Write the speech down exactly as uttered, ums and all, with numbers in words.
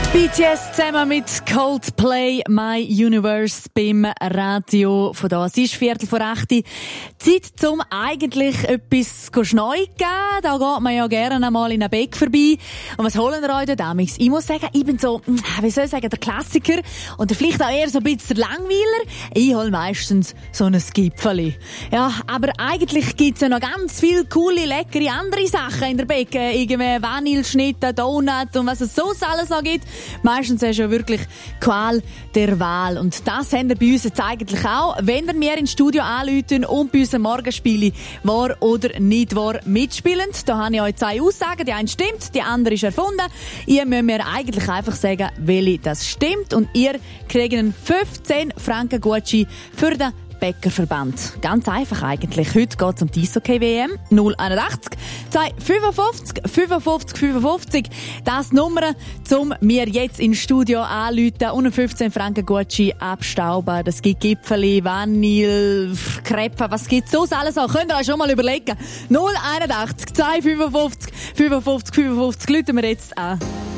B T S zusammen mit Coldplay, My Universe beim Radio. Von da, es ist Viertel vor acht. Zeit zum eigentlich etwas schneiden. Da geht man ja gerne einmal in einen Bäck vorbei. Und was holen wir euch da damals? Ich muss sagen, ich bin so, wie soll ich sagen, der Klassiker. Und vielleicht auch eher so ein bisschen der Langweiler. Ich hole meistens so ein Gipfeli. Ja, aber eigentlich gibt's ja noch ganz viele coole, leckere andere Sachen in der Bäcke. Irgendwie Vanilleschnitte, Donut und was es sonst alles noch gibt. Meistens hast du ja wirklich Qual der Wahl. Und das haben wir bei uns jetzt eigentlich auch, wenn wir mir ins Studio anrufen und bei unserem Morgenspiel wahr oder nicht wahr mitspielen. Da habe ich euch zwei Aussagen. Die eine stimmt, die andere ist erfunden. Ihr müsst mir eigentlich einfach sagen, welche das stimmt. Und ihr kriegt einen fünfzehn Franken Gutschein für den Bäckerverband. Ganz einfach eigentlich. Heute geht es um die Eishockey-W M. null acht zwei fünfundfünfzig fünfundfünfzig fünfundfünfzig. Das Nummer, um mir jetzt ins Studio anzurufen und einen fünfzehn Franken Gutschein abstauben. Das gibt Gipfeli, Vanille, Crepe, was gibt's sonst alles auch? Könnt ihr euch schon mal überlegen. null acht zwei fünfundfünfzig fünfundfünfzig fünfundfünfzig. Rufen wir jetzt an.